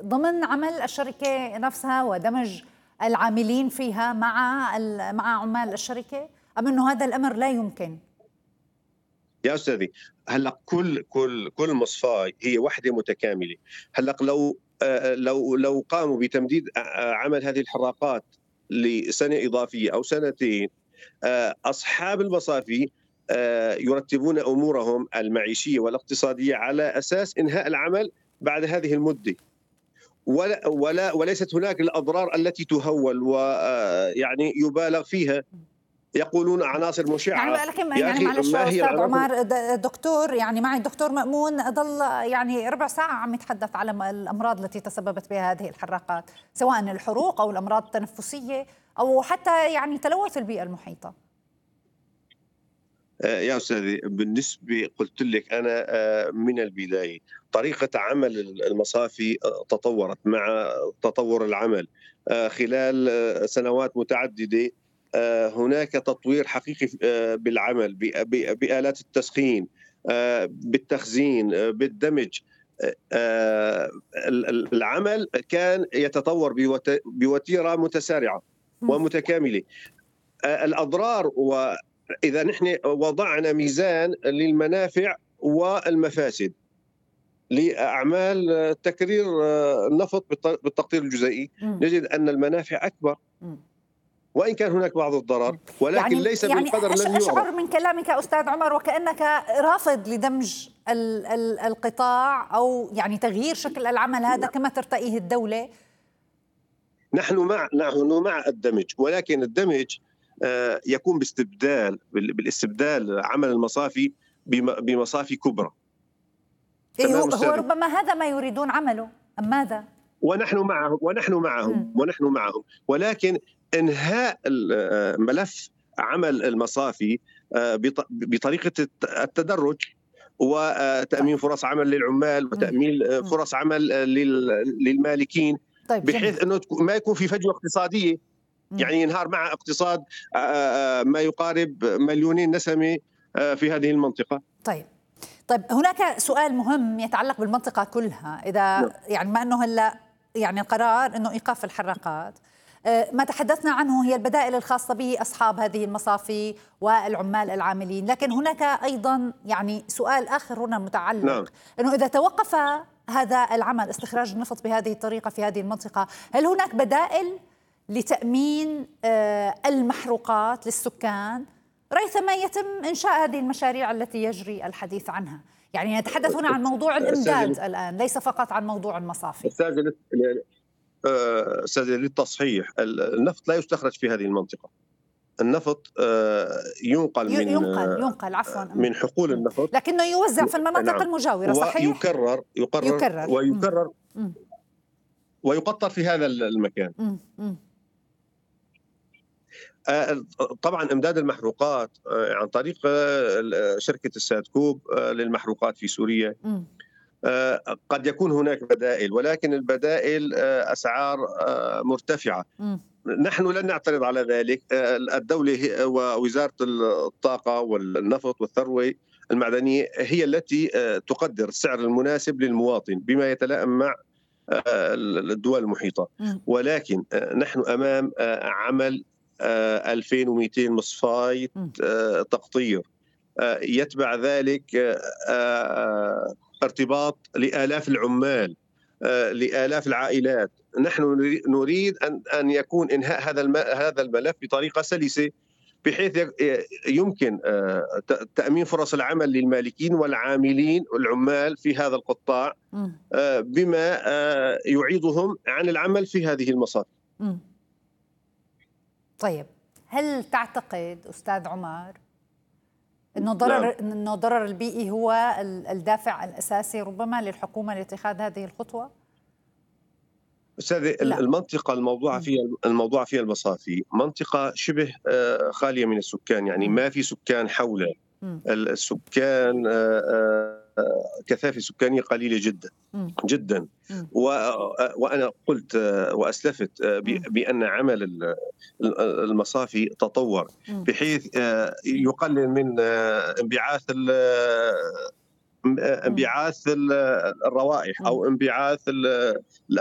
ضمن عمل الشركة نفسها ودمج العاملين فيها مع عمال الشركة، أم أنه هذا الأمر لا يمكن؟ يا أستاذي، هلا كل مصفاة هي وحدة متكاملة. هلا لو قاموا بتمديد عمل هذه الحراقات لسنة إضافية أو سنتين، أصحاب المصافي يرتبون أمورهم المعيشية والاقتصادية على أساس إنهاء العمل بعد هذه المدة، وليست هناك الأضرار التي تهول ويعني يبالغ فيها. يقولون عناصر يعني مشعة. لكن يا يعني أخي، معلش ما هي أستاذ العناصر؟ عمر، دكتور يعني معي الدكتور مأمون ضل يعني ربع ساعة عم يتحدث على الأمراض التي تسببت بها هذه الحراقات، سواء الحروق أو الأمراض التنفسية أو حتى يعني تلوث البيئة المحيطة. يا أستاذي، بالنسبة قلت لك أنا من البداية طريقة عمل المصافي تطورت مع تطور العمل خلال سنوات متعددة. هناك تطوير حقيقي بالعمل بآلات التسخين، بالتخزين، بالدمج. العمل كان يتطور بوتيرة متسارعة ومتكاملة. الأضرار، إذا نحن وضعنا ميزان للمنافع والمفاسد لأعمال تكرير النفط بالتقطير الجزيئي، نجد أن المنافع أكبر وإن كان هناك بعض الضرر، ولكن ليس بالقدر الذي يعرف. أشعر من كلامك أستاذ عمر وكأنك رافض لدمج القطاع أو يعني تغيير شكل العمل هذا كما ترتئيه الدولة. نحن مع الدمج، ولكن الدمج يكون بالاستبدال عمل المصافي بمصافي كبرى. هو ربما هذا ما يريدون عمله، أم ماذا؟ ونحن معهم، ولكن إنهاء ملف عمل المصافي بطريقة التدرج وتأمين فرص عمل للعمال وتأمين فرص عمل للمالكين، بحيث أنه ما يكون في فجوة اقتصادية. يعني ينهار مع اقتصاد ما يقارب 2,000,000 نسمة في هذه المنطقة. طيب هناك سؤال مهم يتعلق بالمنطقة كلها. إذا يعني ما أنه هلا يعني القرار أنه إيقاف الحراقات، ما تحدثنا عنه هي البدائل الخاصة بأصحاب هذه المصافي والعمال العاملين، لكن هناك أيضا يعني سؤال آخر هنا متعلق أنه إذا توقف هذا العمل استخراج النفط بهذه الطريقة في هذه المنطقة، هل هناك بدائل لتأمين المحروقات للسكان ريثما يتم إنشاء هذه المشاريع التي يجري الحديث عنها؟ يعني نتحدث هنا عن موضوع الإمداد الآن، ليس فقط عن موضوع المصافي. أستاذ للتصحيح، النفط لا يستخرج في هذه المنطقة. النفط ينقل عفوا من حقول النفط، لكنه يوزع في المناطق المجاورة، صحيح؟ ويكرر ويقطر في هذا المكان. طبعا امداد المحروقات عن طريق شركة السادكوب للمحروقات في سوريا. قد يكون هناك بدائل، ولكن البدائل أسعار مرتفعة. نحن لن نعترض على ذلك. الدولة ووزارة الطاقة والنفط والثروة المعدنية هي التي تقدر السعر المناسب للمواطن بما يتلائم مع الدول المحيطة، ولكن نحن أمام عمل 2200 مصفاة تقطير، يتبع ذلك ارتباط لآلاف العمال، لآلاف العائلات. نحن نريد أن يكون إنهاء هذا الملف بطريقة سلسة، بحيث يمكن تأمين فرص العمل للمالكين والعاملين والعمال في هذا القطاع بما يعيضهم عن العمل في هذه المصافي. طيب، هل تعتقد أستاذ عمر أنه الضرر البيئي هو الدافع الأساسي ربما للحكومة لاتخاذ هذه الخطوة؟ أستاذ، المنطقة الموضوع فيها المصافي منطقة شبه خالية من السكان، يعني ما في سكان حولها. السكان كثافة سكانية قليلة جدا جدا. وأنا قلت وأسلفت بأن عمل المصافي تطور بحيث يقلل من انبعاث الروائح أو انبعاث